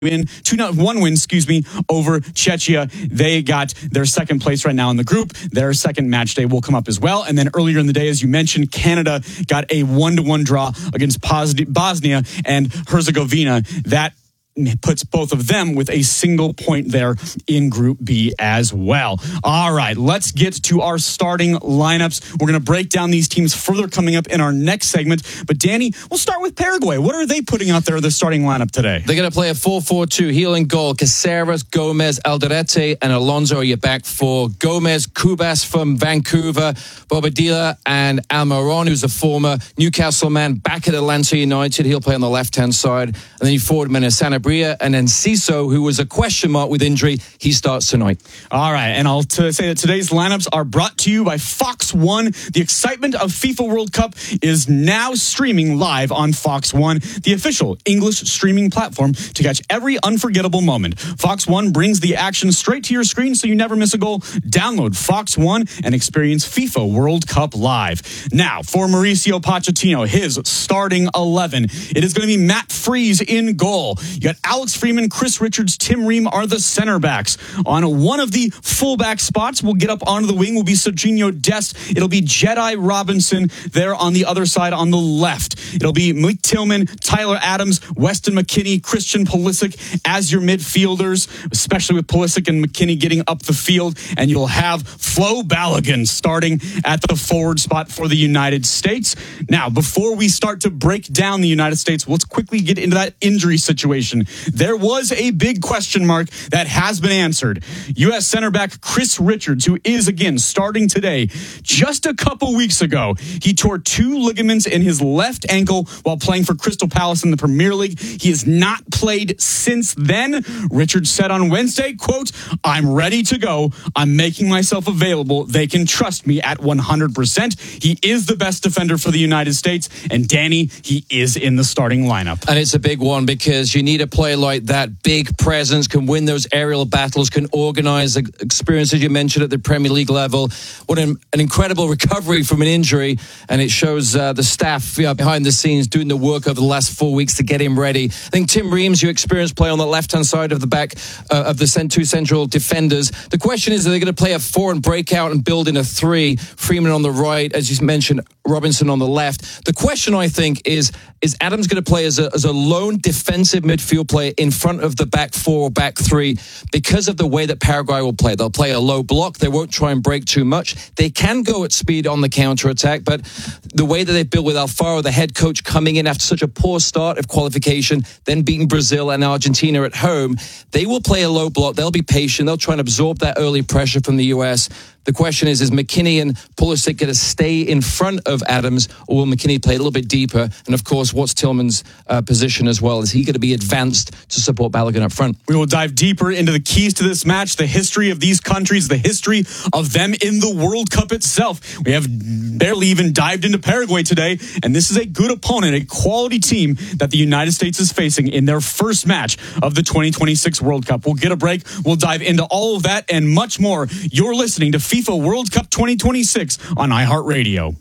1 win, over Czechia. They got their second place right now in the group. Their second match day will come up as well. And then earlier in the day, as you mentioned, Canada got a 1-1 draw against Bosnia and Herzegovina. That puts both of them with a single point there in Group B as well. All right, let's get to our starting lineups. We're going to break down these teams further coming up in our next segment. But Danny, we'll start with Paraguay. What are they putting out there in the starting lineup today? They're going to play a 4-4-2. Heel and goal. Caceres, Gomez, Alderete, and Alonso are your back four. Gomez, Cubas from Vancouver, Bobadilla, and Almiron, who's a former Newcastle man, back at Atlanta United. He'll play on the left-hand side. And then you forward men of Sanabria, and then Ciso, who was a question mark with injury. He starts tonight. All right, and I'll say that today's lineups are brought to you by Fox One. The excitement of FIFA World Cup is now streaming live on Fox One, the official English streaming platform to catch every unforgettable moment. Fox One brings the action straight to your screen so you never miss a goal. Download Fox One and experience FIFA World Cup live. Now, for Mauricio Pochettino, his starting 11. It is going to be Matt Freese in goal. You got Alex Freeman, Chris Richards, Tim Ream are the center backs. On one of the fullback spots, we'll get up onto the wing, will be Serginho Dest. It'll be Jedi Robinson there on the other side on the left. It'll be Mike Tillman, Tyler Adams, Weston McKennie, Christian Pulisic as your midfielders, especially with Pulisic and McKennie getting up the field. And you'll have Flo Balogun starting at the forward spot for the United States. Now, before we start to break down the United States, let's quickly get into that injury situation. There was a big question mark that has been answered. U.S. center back Chris Richards, who is again starting today. Just a couple weeks ago, he tore 2 ligaments in his left ankle while playing for Crystal Palace in the Premier League. He has not played since then. Richards said on Wednesday, quote, "I'm ready to go. I'm making myself available. They can trust me at 100%. He is the best defender for the United States. And Danny, he is in the starting lineup." And it's a big one because you need a player like that, big presence, can win those aerial battles, can organize the experiences you mentioned at the Premier League level. What an incredible recovery from an injury. And it shows the staff behind the scenes doing the work over the last 4 weeks to get him ready. I think Tim Reams, you experienced play on the left-hand side of the back of the 2 central defenders. The question is, are they going to play a 4 and break out and build in a 3? Freeman on the right, as you mentioned, Robinson on the left. The question, I think, is Adams going to play as a lone defensive midfield player in front of the back 4 or back 3 because of the way that Paraguay will play? They'll play a low block. They won't try and break too much. They can go at speed on the counter-attack, but the way that they've built with Alfaro, the head coach, coming in after such a poor start of qualification, then beating Brazil and Argentina at home, they will play a low block. They'll be patient. They'll try and absorb that early pressure from the U.S. The question is McKennie and Pulisic going to stay in front of Adams, or will McKennie play a little bit deeper? And of course, what's Tillman's position as well? Is he going to be advanced to support Balogun up front? We will dive deeper into the keys to this match, the history of these countries, the history of them in the World Cup itself. We have barely even dived into Paraguay today, and this is a good opponent, a quality team that the United States is facing in their first match of the 2026 World Cup. We'll get a break. We'll dive into all of that and much more. You're listening to FIFA World Cup 2026 on iHeartRadio.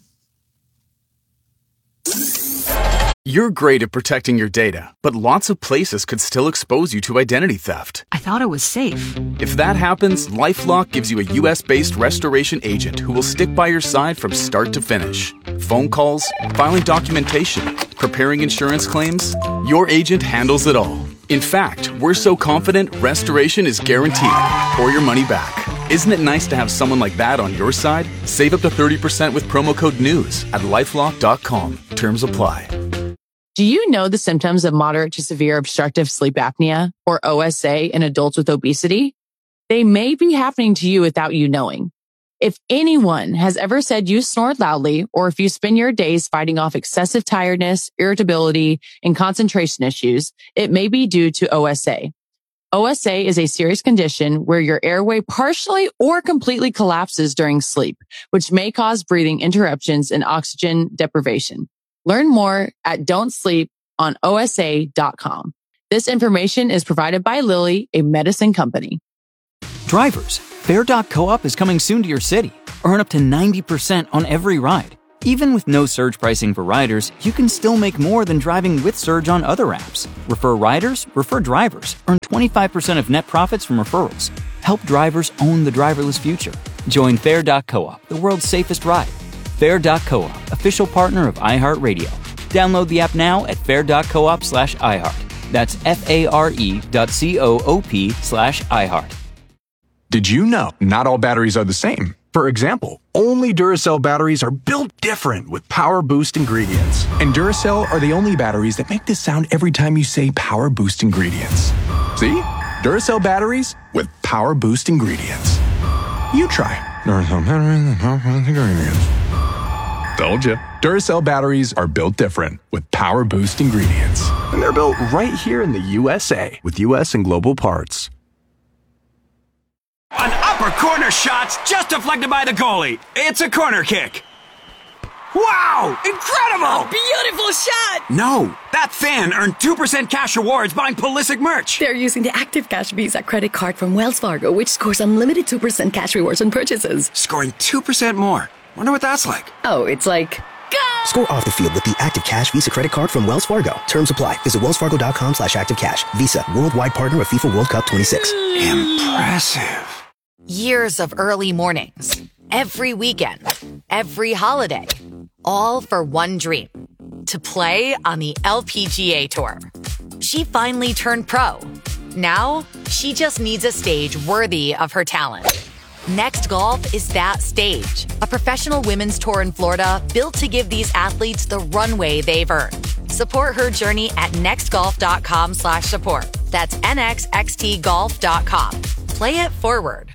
You're great at protecting your data, but lots of places could still expose you to identity theft. I thought it was safe. If that happens, LifeLock gives you a U.S.-based restoration agent who will stick by your side from start to finish. Phone calls, filing documentation, preparing insurance claims, your agent handles it all. In fact, we're so confident restoration is guaranteed or your money back. Isn't it nice to have someone like that on your side? Save up to 30% with promo code NEWS at LifeLock.com. Terms apply. Do you know the symptoms of moderate to severe obstructive sleep apnea, or OSA, in adults with obesity? They may be happening to you without you knowing. If anyone has ever said you snore loudly, or if you spend your days fighting off excessive tiredness, irritability, and concentration issues, it may be due to OSA. OSA is a serious condition where your airway partially or completely collapses during sleep, which may cause breathing interruptions and oxygen deprivation. Learn more at don'tsleeponosa.com. This information is provided by Lilly, a medicine company. Drivers, Fair.coop is coming soon to your city. Earn up to 90% on every ride. Even with no surge pricing for riders, you can still make more than driving with Surge on other apps. Refer riders, refer drivers. Earn 25% of net profits from referrals. Help drivers own the driverless future. Join Fair.coop, the world's safest ride. Fair.coop, official partner of iHeartRadio. Download the app now at fair.coop/iHeart. That's FARE.coop/iHeart. Did you know not all batteries are the same? For example, only Duracell batteries are built different with Power Boost ingredients. And Duracell are the only batteries that make this sound every time you say Power Boost ingredients. See? Duracell batteries with Power Boost ingredients. You try. Duracell batteries with Power Boost ingredients. Told you. Duracell batteries are built different with Power Boost ingredients. And they're built right here in the USA with US and global parts. An upper corner shot's just deflected by the goalie. It's a corner kick. Wow! Incredible! Beautiful shot! No, that fan earned 2% cash rewards buying Pulisic merch. They're using the Active Cash Visa credit card from Wells Fargo, which scores unlimited 2% cash rewards on purchases. Scoring 2% more. Wonder what that's like. Oh, it's like... Go! Score off the field with the Active Cash Visa credit card from Wells Fargo. Terms apply. Visit wellsfargo.com/activecash. Visa, worldwide partner of FIFA World Cup 26. Impressive. Years of early mornings, every weekend, every holiday, all for one dream, to play on the LPGA Tour. She finally turned pro. Now, she just needs a stage worthy of her talent. Next Golf is that stage, a professional women's tour in Florida built to give these athletes the runway they've earned. Support her journey at nextgolf.com/support. That's nxxtgolf.com. Play it forward.